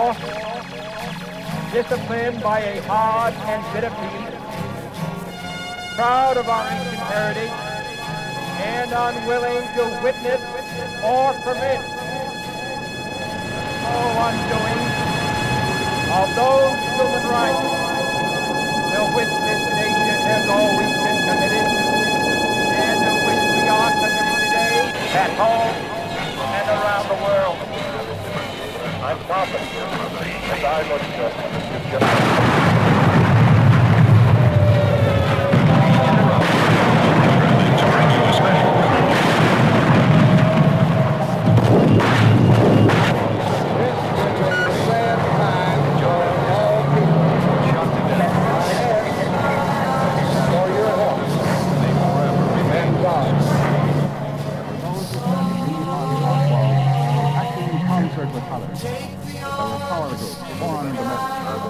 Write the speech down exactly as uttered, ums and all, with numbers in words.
war, disciplined by a hard and bitter peace, proud of our ancient heritage, and unwilling to witness or permit no undoing of those human rights to which this nation has always been committed, and to which we are committed today at home and around the world. I'm confident that I would uh, just... With colors. There were power groups born in domestic